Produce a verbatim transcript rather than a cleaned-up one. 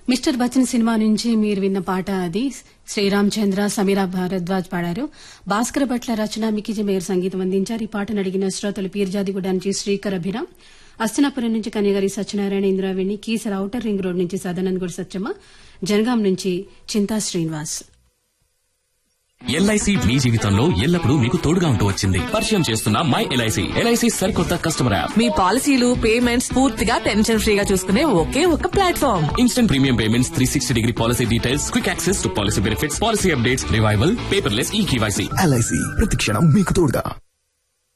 Mister Bachchan cinema నుంచి మీరు విన్న పాట అది. శ్రీరామ్ చంద్ర, సమీరా భారద్వాజ్ పాడారు. భాస్కర భట్ల రచన, మికిజి మేయర్ సంగీతం అందించారు. ఈ పాటను అడిగిన శ్రోతలు పీర్జాదిగూడ నుంచి శ్రీకర్ అభిరామ్, అస్తినాపురం నుంచి కన్యగారి Satyanarayana, Indraveni, Keesara outer ring road నుంచి సదానందగూడ సత్యమ్మ, జనగాం నుంచి చింతా శ్రీనివాస్. ఎల్ఐసి మీ జీవితంలో ఎల్లప్పుడూ మీకు తోడుగా ఉంటూ వచ్చింది. పరిచయం చేస్తున్న మై ఎల్ఐసి ఎల్ఐసి సరికొత్త కస్టమర్ యాప్. మీ పాలసీలు పేమెంట్స్ పూర్తిగా టెన్షన్ ఫ్రీగా చూసుకునే ఒకే ఒక platform. Instant premium payments, three sixty degree policy details, quick access to policy benefits, policy updates, revival, paperless ఈ కేవైసీ. ఎల్ఐసి ప్రతి క్షణం మీకు తోడుగా.